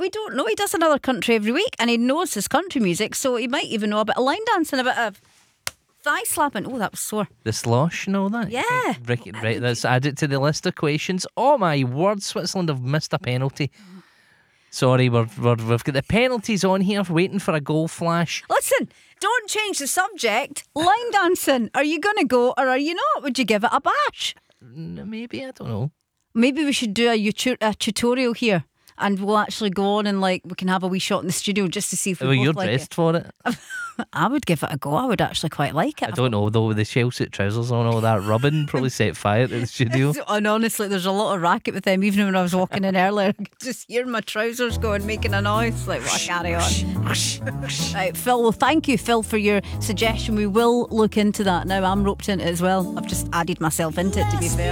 we don't know. He does another country every week, and he knows his country music, so he might even know a bit of line dancing, a bit of thigh slapping. Oh, that was sore. The slosh and all that. Yeah. Right, let's add it to the list of questions. Oh my word, Switzerland have missed a penalty. Sorry, we've got the penalties on here, waiting for a goal flash. Listen, don't change the subject. Line dancing. Are you going to go or are you not? Would you give it a bash? Maybe, I don't know. Maybe we should do a tutorial here, and we'll actually go on and we can have a wee shot in the studio just to see if we Well, both you're like dressed for it. I would give it a go. I would actually quite like it. I don't know though, with the shell suit trousers on, all that rubbing probably set fire to the studio. And honestly, there's a lot of racket with them. Even when I was walking in earlier, I could just hear my trousers going, making a noise. Like, what, carry on. Right, Phil, well, thank you, Phil, for your suggestion. We will look into that now. I'm roped into it as well. I've just added myself into it, to be fair.